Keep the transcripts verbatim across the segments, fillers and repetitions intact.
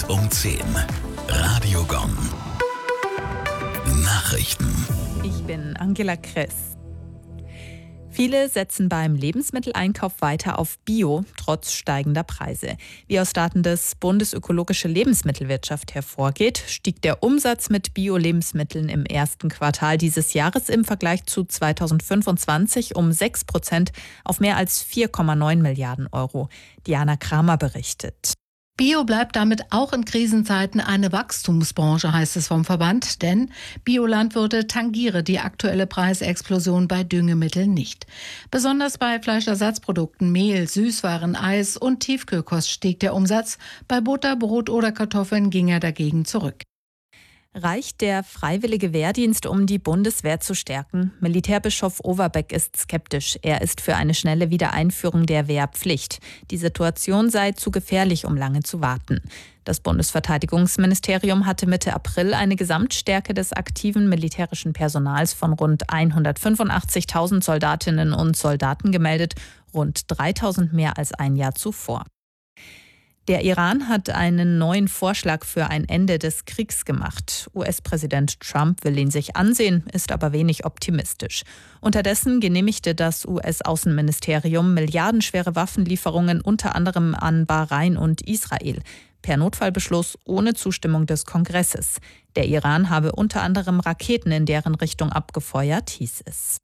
um zehn. Radio Gong. Nachrichten. Ich bin Angela Kress. Viele setzen beim Lebensmitteleinkauf weiter auf Bio, trotz steigender Preise. Wie aus Daten des Bundes Ökologische Lebensmittelwirtschaft hervorgeht, stieg der Umsatz mit Bio-Lebensmitteln im ersten Quartal dieses Jahres im Vergleich zu zweitausendfünfundzwanzig um sechs Prozent auf mehr als vier Komma neun Milliarden Euro. Diana Kramer berichtet. Bio bleibt damit auch in Krisenzeiten eine Wachstumsbranche, heißt es vom Verband, denn Biolandwirte tangiere die aktuelle Preisexplosion bei Düngemitteln nicht. Besonders bei Fleischersatzprodukten, Mehl, Süßwaren, Eis und Tiefkühlkost stieg der Umsatz. Bei Butter, Brot oder Kartoffeln ging er dagegen zurück. Reicht der freiwillige Wehrdienst, um die Bundeswehr zu stärken? Militärbischof Overbeck ist skeptisch. Er ist für eine schnelle Wiedereinführung der Wehrpflicht. Die Situation sei zu gefährlich, um lange zu warten. Das Bundesverteidigungsministerium hatte Mitte April eine Gesamtstärke des aktiven militärischen Personals von rund hundertfünfundachtzigtausend Soldatinnen und Soldaten gemeldet, rund dreitausend mehr als ein Jahr zuvor. Der Iran hat einen neuen Vorschlag für ein Ende des Kriegs gemacht. U S-Präsident Trump will ihn sich ansehen, ist aber wenig optimistisch. Unterdessen genehmigte das U S-Außenministerium milliardenschwere Waffenlieferungen unter anderem an Bahrain und Israel. Per Notfallbeschluss ohne Zustimmung des Kongresses. Der Iran habe unter anderem Raketen in deren Richtung abgefeuert, hieß es.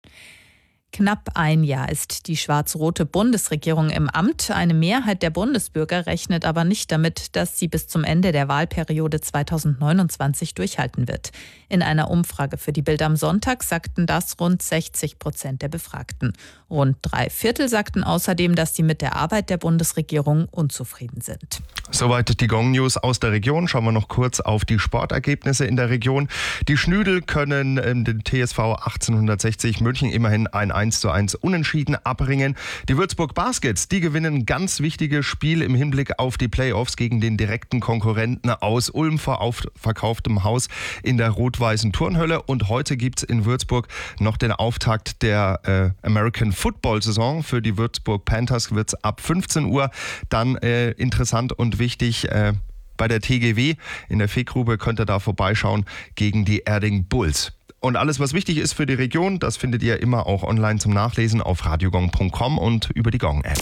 Knapp ein Jahr ist die schwarz-rote Bundesregierung im Amt. Eine Mehrheit der Bundesbürger rechnet aber nicht damit, dass sie bis zum Ende der Wahlperiode zweitausendneunundzwanzig durchhalten wird. In einer Umfrage für die Bild am Sonntag sagten das rund sechzig Prozent der Befragten. Rund drei Viertel sagten außerdem, dass sie mit der Arbeit der Bundesregierung unzufrieden sind. Soweit die Gong-News aus der Region. Schauen wir noch kurz auf die Sportergebnisse in der Region. Die Schnüdel können ähm, den T S V achtzehnhundertsechzig München immerhin ein eins zu eins Unentschieden abbringen. Die Würzburg Baskets, die gewinnen ganz wichtige Spiel im Hinblick auf die Playoffs gegen den direkten Konkurrenten aus Ulm vor ausverkauftem Haus in der rot-weißen Turnhölle. Und heute gibt es in Würzburg noch den Auftakt der äh, American Football-Saison. Für die Würzburg Panthers wird es ab fünfzehn Uhr dann äh, interessant und wichtig äh, bei der T G W. In der Feegrube könnt ihr da vorbeischauen gegen die Erding Bulls. Und alles, was wichtig ist für die Region, das findet ihr immer auch online zum Nachlesen auf radiogong punkt com und über die Gong-App.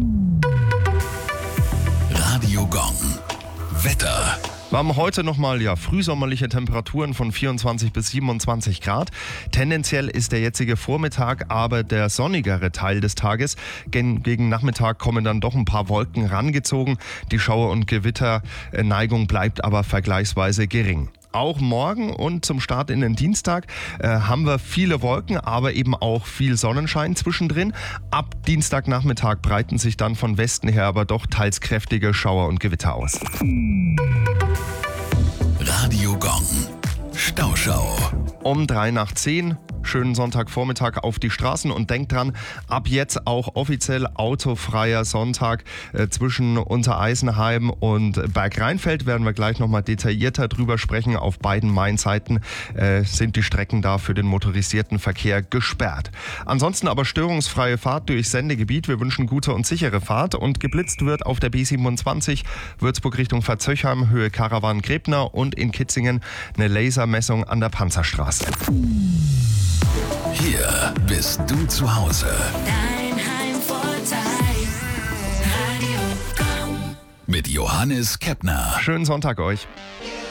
Radio Gong. Wetter. Wir haben heute nochmal ja, frühsommerliche Temperaturen von vierundzwanzig bis siebenundzwanzig Grad. Tendenziell ist der jetzige Vormittag aber der sonnigere Teil des Tages. Gen- gegen Nachmittag kommen dann doch ein paar Wolken rangezogen. Die Schauer- und Gewitterneigung bleibt aber vergleichsweise gering. Auch morgen und zum Start in den Dienstag äh, haben wir viele Wolken, aber eben auch viel Sonnenschein zwischendrin. Ab Dienstagnachmittag breiten sich dann von Westen her aber doch teils kräftige Schauer und Gewitter aus. Radio Gong. Stauschau. Um drei nach zehn. Schönen Sonntagvormittag auf die Straßen und denkt dran, ab jetzt auch offiziell autofreier Sonntag äh, zwischen Untereisenheim und Bergrheinfeld. Werden wir gleich nochmal detaillierter drüber sprechen. Auf beiden Main-Seiten äh, sind die Strecken da für den motorisierten Verkehr gesperrt. Ansonsten aber störungsfreie Fahrt durchs Sendegebiet. Wir wünschen gute und sichere Fahrt und geblitzt wird auf der B siebenundzwanzig Würzburg Richtung Verzöchheim, Höhe Karawan-Grebner und in Kitzingen eine Lasermessung an der Panzerstraße. Hier bist du zu Hause. Dein Heimvorteil. Radio Gong. Mit Johannes Keppner. Schönen Sonntag euch.